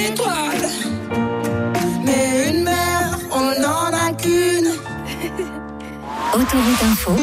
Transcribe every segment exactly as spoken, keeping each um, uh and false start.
étoiles. Mais une mer, on n'en a qu'une. Autoroute Info.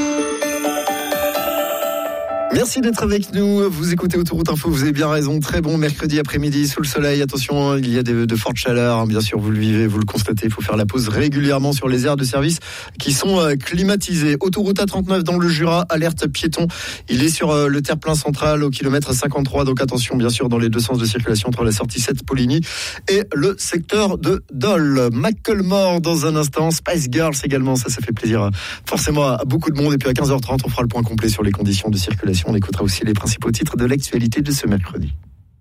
Merci d'être avec nous. Vous écoutez Autoroute Info, vous avez bien raison. Très bon mercredi après-midi sous le soleil. Attention, il y a de, de fortes chaleurs. Bien sûr, vous le vivez, vous le constatez. Il faut faire la pause régulièrement sur les aires de service qui sont euh, climatisées. Autoroute A trente-neuf dans le Jura, alerte piéton. Il est sur euh, le terre-plein central au kilomètre cinquante-trois. Donc attention, bien sûr, dans les deux sens de circulation entre la sortie sept Poligny et le secteur de Dole. Macklemore dans un instant. Spice Girls également. Ça, ça fait plaisir forcément à beaucoup de monde. Et puis à quinze heures trente, on fera le point complet sur les conditions de circulation. On écoutera aussi les principaux titres de l'actualité de ce mercredi.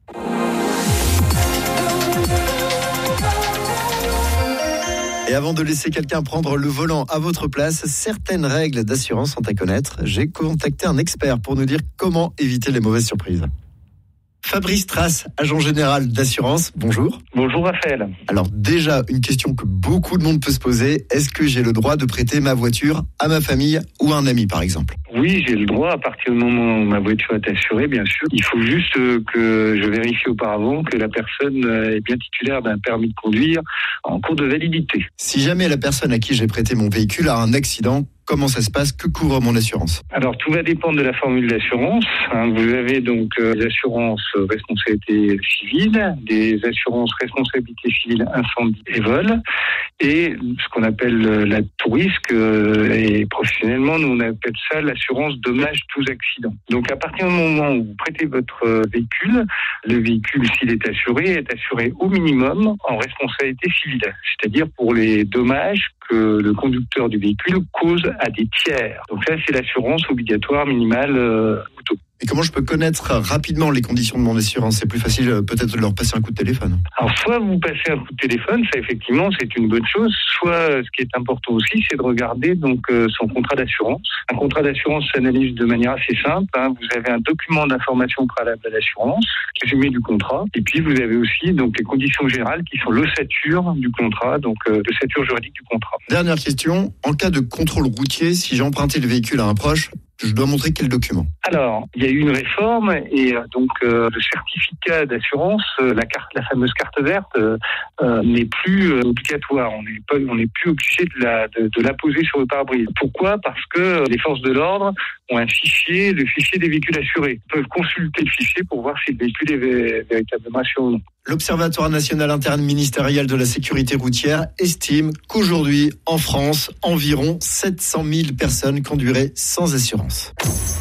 Et avant de laisser quelqu'un prendre le volant à votre place, certaines règles d'assurance sont à connaître. J'ai contacté un expert pour nous dire comment éviter les mauvaises surprises. Fabrice Trace, agent général d'assurance, bonjour. Bonjour Raphaël. Alors déjà, une question que beaucoup de monde peut se poser, est-ce que j'ai le droit de prêter ma voiture à ma famille ou à un ami par exemple ? Oui, j'ai le droit à partir du moment où ma voiture est assurée, bien sûr. Il faut juste que je vérifie auparavant que la personne est bien titulaire d'un permis de conduire en cours de validité. Si jamais la personne à qui j'ai prêté mon véhicule a un accident, comment ça se passe ? Que couvre mon assurance ? Alors, tout va dépendre de la formule d'assurance. Hein, vous avez donc euh, des assurances responsabilité civile, des assurances responsabilité civile incendie et vol, et ce qu'on appelle euh, la tout risque, euh, et professionnellement, nous on appelle ça l'assurance dommages tous accidents. Donc, à partir du moment où vous prêtez votre euh, véhicule, le véhicule, s'il est assuré, est assuré au minimum en responsabilité civile, c'est-à-dire pour les dommages que le conducteur du véhicule cause à des tiers. Donc ça, c'est l'assurance obligatoire minimale euh, auto. Et comment je peux connaître rapidement les conditions de mon assurance ? C'est plus facile euh, peut-être de leur passer un coup de téléphone. Alors soit vous passez un coup de téléphone, ça effectivement c'est une bonne chose, soit euh, ce qui est important aussi, c'est de regarder donc euh, son contrat d'assurance. Un contrat d'assurance s'analyse de manière assez simple. Hein. Vous avez un document d'information préalable à l'assurance, résumé du contrat, et puis vous avez aussi donc les conditions générales qui sont l'ossature du contrat, donc euh, l'ossature juridique du contrat. Dernière question, en cas de contrôle routier, si j'ai emprunté le véhicule à un proche, je dois montrer quel document ? Alors, il y a eu une réforme et euh, donc euh, le certificat d'assurance, euh, la carte, la fameuse carte verte, euh, euh, n'est plus euh, obligatoire. On n'est pas, on n'est plus obligé de la de, de l'apposer sur le pare-brise. Pourquoi ? Parce que les forces de l'ordre ont un fichier, le fichier des véhicules assurés. Ils peuvent consulter le fichier pour voir si le véhicule est vé- véritablement assuré ou non. L'Observatoire national interministériel de la sécurité routière estime qu'aujourd'hui, en France, environ sept cent mille personnes conduiraient sans assurance.